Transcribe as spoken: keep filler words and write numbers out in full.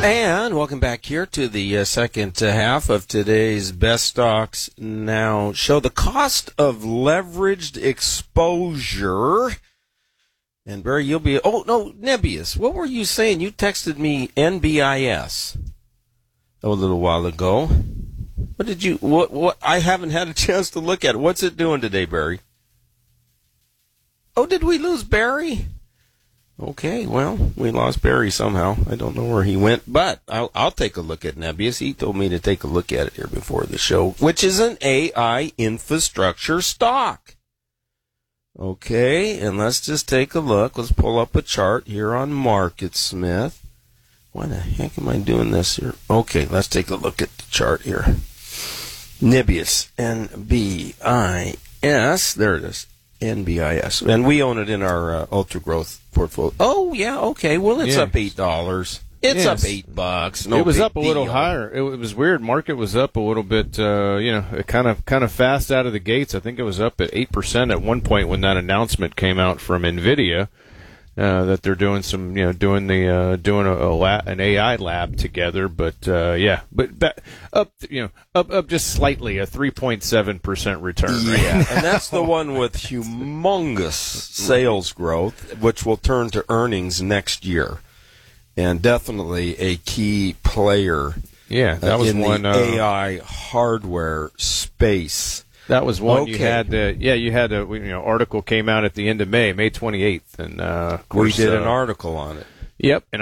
And welcome back here to the uh, second uh, half of today's Best Stocks Now show. The cost of leveraged exposure. And Barry, you'll be... Oh, no, Nebius, what were you saying? You texted me N B I S a little while ago. What did you... What? What? I haven't had a chance to look at it. What's it doing today, Barry? Oh, did we lose Barry? Okay, well, we lost Barry somehow. I don't know where he went, but I'll, I'll take a look at Nebius. He told me to take a look at it here before the show, which is an A I infrastructure stock. Okay, and let's just take a look. Let's pull up a chart here on MarketSmith. Why the heck am I doing this here? Okay, let's take a look at the chart here. Nebius, N B I S. There it is. N B I S, and we own it in our uh, ultra growth portfolio. Oh yeah, okay. Well, it's yeah. up eight dollars. It's yes. up eight bucks. No, it was big up a little deal. higher. It, it was weird. Market was up a little bit. Uh, you know, kind of kind of fast out of the gates. I think it was up at eight percent at one point when that announcement came out from NVIDIA uh, that they're doing some, you know, doing the uh, doing a, a lab, an A I lab together. But uh, yeah, but back, up, you know, up up just slightly, a three point seven percent return. Yeah, and that's the one with humongous sales growth, which will turn to earnings next year, and definitely a key player. Yeah, that uh, was in one the uh, A I hardware space. That was one okay. you had. Uh, yeah, you had a you know article came out at the end of May, May twenty-eighth, and uh, of We course, did uh, an article on it. Yep. And